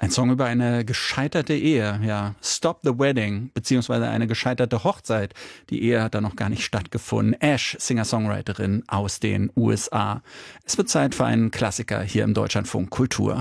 Ein Song über eine gescheiterte Ehe, ja. Stop the Wedding, beziehungsweise eine gescheiterte Hochzeit. Die Ehe hat da noch gar nicht stattgefunden. Ash, Singer-Songwriterin aus den USA. Es wird Zeit für einen Klassiker hier im Deutschlandfunk Kultur.